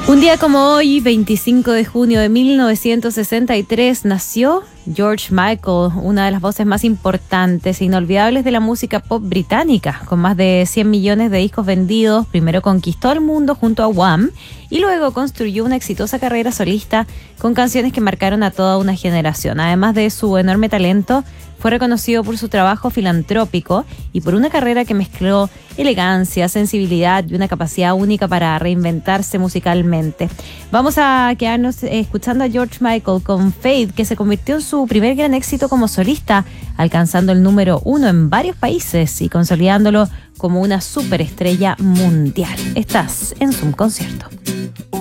Un día como hoy, 25 de junio de 1963, nació George Michael, una de las voces más importantes e inolvidables de la música pop británica. Con más de 100 millones de discos vendidos, primero conquistó el mundo junto a Wham! Y luego construyó una exitosa carrera solista con canciones que marcaron a toda una generación. Además de su enorme talento, fue reconocido por su trabajo filantrópico y por una carrera que mezcló elegancia, sensibilidad y una capacidad única para reinventarse musicalmente. Vamos a quedarnos escuchando a George Michael con Faith, que se convirtió en su primer gran éxito como solista, alcanzando el número 1 en varios países y consolidándolo como una superestrella mundial. Estás en Zoom Concierto.